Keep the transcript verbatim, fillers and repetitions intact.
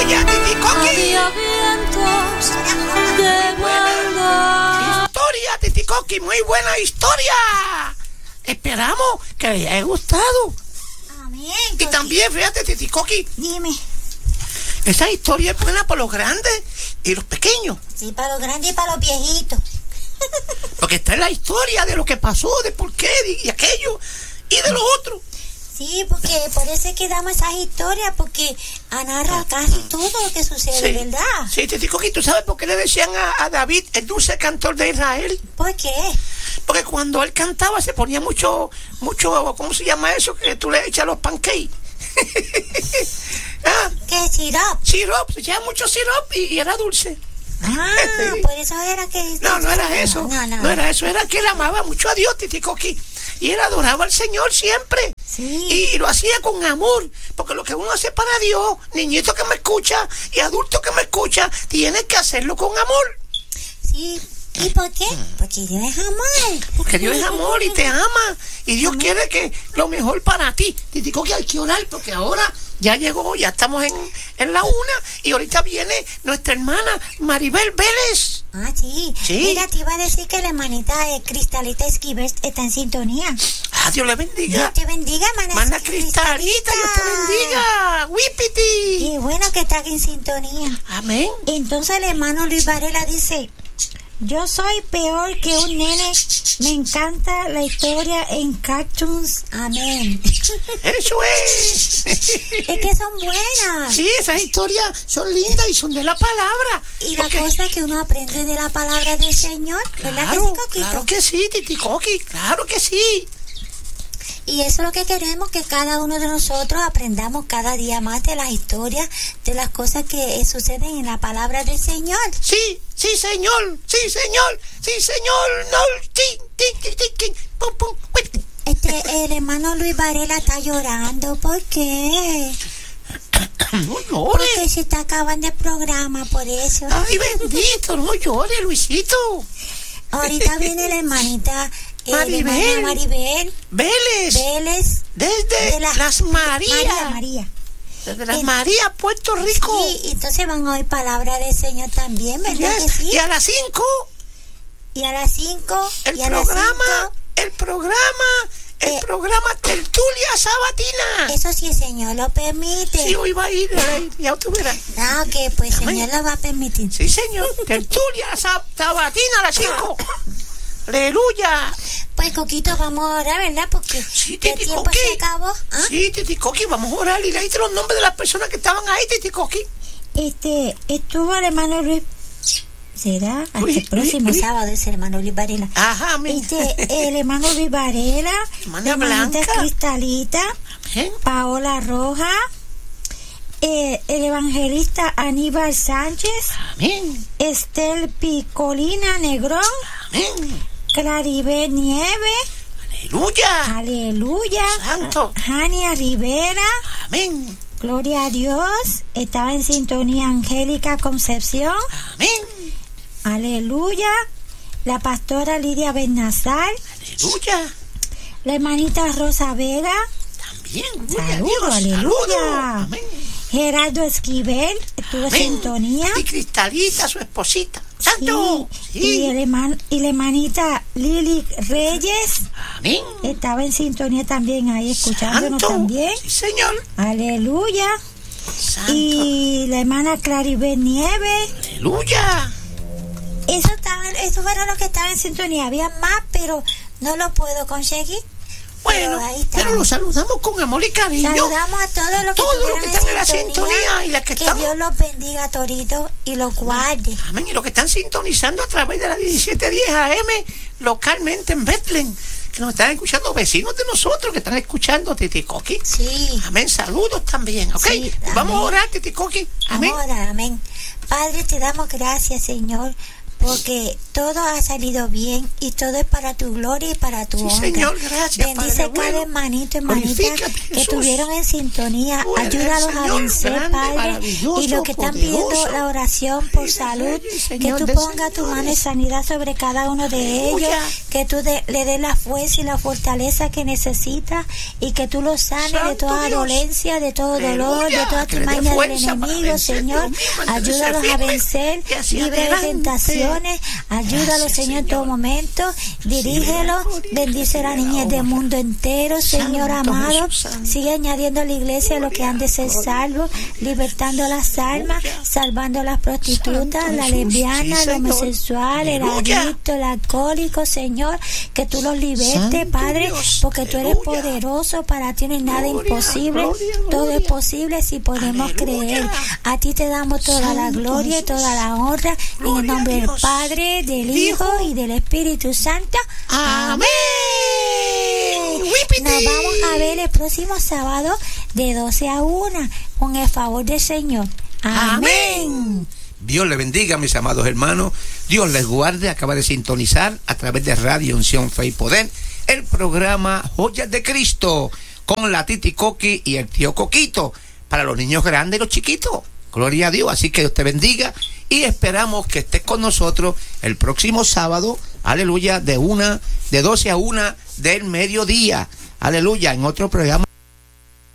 ¡Aleluya, Titicoqui! Había vientos de maldad. Historia, Titicoqui, muy buena historia. Esperamos que les haya gustado. Amén. Y Coqui. también, fíjate, Titicoqui, Dime. esa historia es buena para los grandes y los pequeños. Sí, para los grandes y para los viejitos. Porque está en la historia de lo que pasó, de por qué, y aquello, y de lo otro. Sí, porque por eso es que damos esas historias, porque narra casi todo lo que sucede, Sí. ¿verdad? Sí, Titicoqui, ¿tú sabes por qué le decían a, a David el dulce cantor de Israel? ¿Por qué? Porque cuando él cantaba se ponía mucho, mucho, ¿cómo se llama eso? Que tú le echas los pancakes. ¿Ah? ¿Qué sirop? Sirop, se echaba mucho sirop y, y era dulce. Ah, por eso era que... No, no era eso. No, no. No era eso, era que él amaba mucho a Dios, Titicoqui. Y él adoraba al Señor siempre. Sí. Y lo hacía con amor. Porque lo que uno hace para Dios, niñito que me escucha y adulto que me escucha, tiene que hacerlo con amor. Sí. ¿Y por qué? Porque Dios es amor. Porque Dios es amor y te ama. Y Dios quiere que lo mejor para ti. Titicoqui, hay que orar porque ahora ya llegó, ya estamos en, en la una. Y ahorita viene nuestra hermana Maribel Vélez. Ah, sí. Sí. Mira, te iba a decir que la hermanita eh, Cristalita Esquivel está en sintonía. Ah, Dios le bendiga. Dios te bendiga, hermana. Hermana Cristalita, Dios te bendiga. Wipiti. Y bueno que está en sintonía. Amén. Entonces el hermano Luis Varela dice: yo soy peor que un nene, me encanta la historia en cartoons, amén. Eso es. Es que son buenas. Sí, esas historias son lindas y son de la palabra. Y la Porque- cosa que uno aprende de la palabra del Señor, ¿verdad que sí, Claro, Coquito? claro que sí, Titicoqui, claro que sí. Y eso es lo que queremos, que cada uno de nosotros aprendamos cada día más de las historias, de las cosas que eh, suceden en la palabra del Señor. Sí, sí, señor, sí, señor, sí, señor, no, sí, sí, sí, sí, sí, pum, pum, uy. Este, el hermano Luis Varela está llorando, ¿por qué? No llores. Porque se está acabando el programa, por eso. Ay, bendito, no llores, Luisito. Ahorita viene la hermanita eh, Maribel. la hermana Maribel Vélez, Vélez desde de la- las Marías, María María. desde las En- Marías, Puerto Rico. Sí, entonces van a oír palabra del Señor también, ¿verdad Yes. que sí? Y a las cinco, Y a las cinco el y a las programa, cinco, el programa, el Eh. programa Tertulia Sabatina. eso sí el Señor lo permite. Sí, hoy va a ir, eh, ya tú verás. Ah, que pues el Amén. Señor lo va a permitir. Sí, señor. Tertulia Sab- Sabatina a las cinco. Aleluya. Pues Coquito, vamos a orar, ¿verdad? Porque Sí, el Titi tiempo Coqui. se acabó. ¿Ah? Sí, Titicoqui, vamos a orar y leíste los nombres de las personas que estaban ahí, Titicoqui. Este, estuvo el hermano Luis. ¿Será? Hasta Luis, el próximo Luis, Luis. sábado es el hermano Luis Varela. Ajá, amén. Este, el hermano Luis Varela, Hermana la hermanita Blanca. Cristalita, Amén. Paola Roja, eh, el evangelista Aníbal Sánchez, Amén. Estel Picolina Negrón, Amén. Claribel Nieve, Aleluya. aleluya, Santo. Jania Rivera, Amén. gloria a Dios, estaba en sintonía Angélica Concepción, Amén. aleluya, la pastora Lidia Bernazar, Aleluya. la hermanita Rosa Vega, También. Gloria a saludo, Dios. aleluya, Saludo. Amén. Gerardo Esquivel, estuvo en Amén. sintonía, Y Cristalita, su esposita. Santo. y, y, Sí. el herman- y la hermanita Lili Reyes, Amén. estaba en sintonía también ahí, escuchándonos Santo. también, Sí, señor. aleluya, Santo. y la hermana Claribel Nieves. Aleluya. Eso estaba, eso fueron los que estaban en sintonía. Había más, pero no lo puedo conseguir. Bueno, Pero ahí está. pero los saludamos con amor y cariño. Saludamos a todos los que, Todos los que estuvieron están en la sintonía y las que están- Dios los bendiga a toditos y los guarde. Amén. Y los que están sintonizando a través de la diecisiete diez A M localmente en Bethlehem, que nos están escuchando vecinos de nosotros que están escuchando Titicoqui. Sí. Amén. Saludos también, ¿ok? Sí, Vamos amén. a orar, Titicoqui. Amén. Ahora, amén. Padre, te damos gracias, Señor, porque todo ha salido bien y todo es para tu gloria y para tu Sí, honra. Señor, gracias, Bendice Padre cada bueno. hermanito y hermanita Glorifícate, que Jesús. estuvieron en sintonía. Tú eres, Ayúdalos a Señor, vencer, grande, Padre. maravilloso, Y los que están pidiendo poderoso. la oración por Ay, salud, Reyes, que Señor tú de pongas tu mano de señores. sanidad sobre cada uno de ellos, Aleluya. que tú de- le des la fuerza y la fortaleza que necesita y que tú los sanes de Santo toda Dios. dolencia, de todo dolor, Aleluya. de toda Que le dé timaña del fuerza para enemigo, vencer, Señor. Dios mío, mantenerse Ayúdalos a firme vencer, y hacia libre de adelante. tentaciones. Ayúdalos, Gracias, Señor, en Señor. todo momento. Dirígelos, gloria, bendice a la recibe la niñez del honra. mundo entero, Señor Santo amado. Jesús, santo. Sigue añadiendo a la iglesia a los que han de ser Gloria, salvos, libertando las almas, Aleluya. salvando a las prostitutas, Santo la Jesús, lesbiana, sí, el Señor. homosexual, el Aleluya. adicto, el alcohólico, Señor, que tú los libertes, Santo Padre, Dios, porque tú eres aleluya. poderoso, para ti no hay nada Gloria, imposible, gloria, todo es gloria. posible si podemos Aleluya. creer. A ti te damos toda la Santo gloria y Jesús. toda la honra, en el Gloria nombre a del Dios. Padre, del Hijo Hijo. y del Espíritu Santo. Amén. Whippity. Nos vamos a ver el próximo sábado de doce a una con el favor del Señor. Amén. Amén. Dios les bendiga, mis amados hermanos. Dios les guarde. Acaba de sintonizar a través de Radio Unción, Fe y Poder el programa Joyas de Cristo con la Titi Coqui y el tío Coquito para los niños grandes y los chiquitos. Gloria a Dios. Así que Dios te bendiga y esperamos que estés con nosotros el próximo sábado. Aleluya, de una, de doce a una del mediodía. Aleluya, en otro programa.